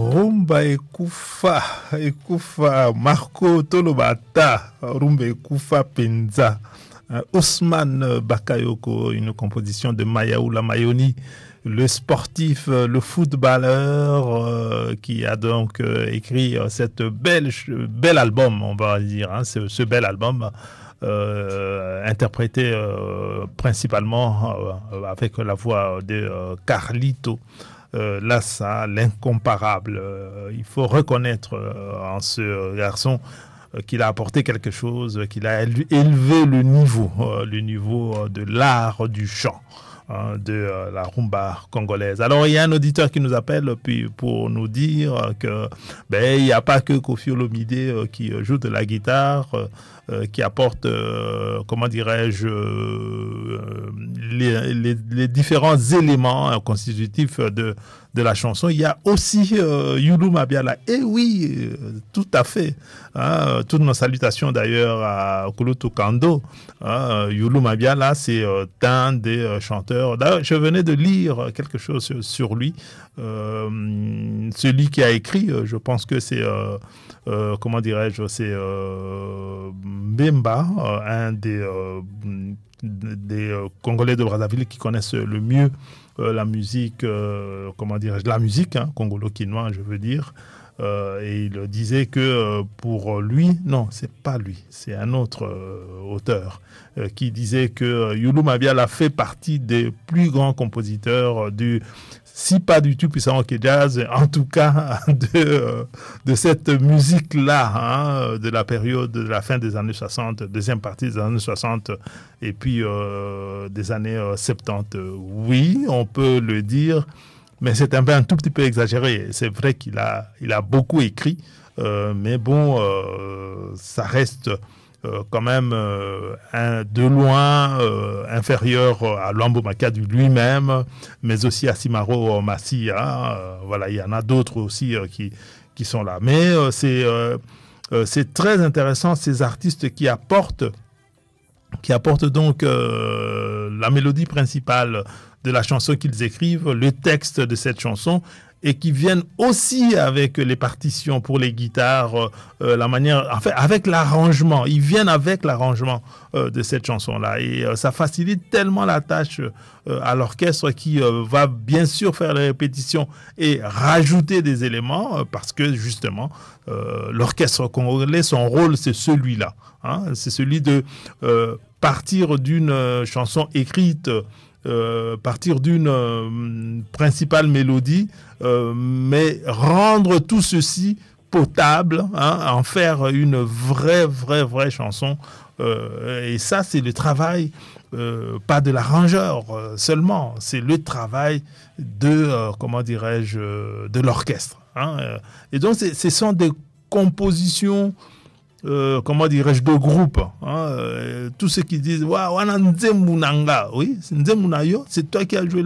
Rumba ekufa Marco Tolobata Rumba ekufa penza. Ousmane Bakayoko, une composition de Mayaoula Mayoni, le sportif, le footballeur qui a donc écrit cette bel album, on va dire, hein, ce bel album interprété principalement avec la voix de Carlito. Là, ça, l'incomparable. Il faut reconnaître en ce garçon qu'il a apporté quelque chose, qu'il a élevé le niveau de l'art du chant de la rumba congolaise. Alors, il y a un auditeur qui nous appelle puis pour nous dire que il n'y a pas que Koffi Olomide qui joue de la guitare, qui apporte, comment dirais-je, les différents éléments constitutifs de la chanson. Il y a aussi Youlou Mabiala. Eh oui, tout à fait. Hein, toutes nos salutations d'ailleurs à Koloto Kando. Youlou Mabiala, c'est un des chanteurs. D'ailleurs, je venais de lire quelque chose sur lui. Celui qui a écrit, je pense que c'est... comment dirais-je, c'est Mbemba, un des Congolais de Brazzaville qui connaissent le mieux la musique, comment dirais-je, la musique, hein, congolo-quinois, je veux dire. Et il disait que pour lui, non, c'est pas lui, c'est un autre auteur qui disait que Youlou Mabiala fait partie des plus grands compositeurs si pas du tout puissant que jazz, en tout cas de cette musique-là, hein, de la période de la fin des années 60, deuxième partie des années 60 et puis des années 70. Oui, on peut le dire, mais c'est un tout petit peu exagéré. C'est vrai qu'il a beaucoup écrit, mais bon, ça reste quand même de loin inférieur à Luambo Makadu lui-même, mais aussi à Simaro Massia. Voilà, il y en a d'autres aussi qui sont là. Mais c'est très intéressant, ces artistes qui apportent donc la mélodie principale de la chanson qu'ils écrivent, le texte de cette chanson, et qui viennent aussi avec les partitions pour les guitares, la manière, en fait, avec l'arrangement. Ils viennent avec l'arrangement de cette chanson-là. Et ça facilite tellement la tâche à l'orchestre qui va bien sûr faire les répétitions et rajouter des éléments parce que justement, l'orchestre congolais, son rôle, c'est celui-là. Hein, c'est celui de partir d'une chanson écrite, partir d'une principale mélodie, mais rendre tout ceci potable, hein, en faire une vraie chanson. Et ça, c'est le travail, pas de l'arrangeur seulement, c'est le travail de, comment dirais-je, de l'orchestre. Hein. Et donc, ce sont des compositions, comment dirais-je, de groupe. Hein, tous ceux qui disent, oui, c'est toi qui as joué